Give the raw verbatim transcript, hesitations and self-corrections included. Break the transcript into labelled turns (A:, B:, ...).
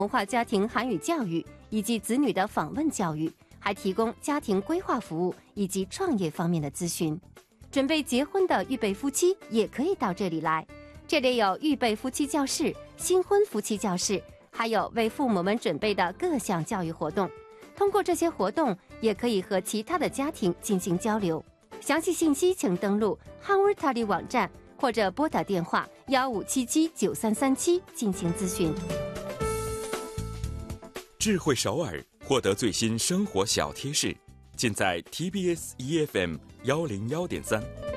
A: 文化家庭韩语教育以及子女的访问教育，还提供家庭规划服务以及创业方面的咨询。准备结婚的预备夫妻也可以到这里来，这里有预备夫妻教室、新婚夫妻教室，还有为父母们准备的各项教育活动。通过这些活动，也可以和其他的家庭进行交流。详细信息请登录 Hanwurtali 网站或者拨打电话幺五七七九三三七进行咨询。
B: 智慧首尔，获得最新生活小贴士，尽在 T B S E F M 幺零幺点三。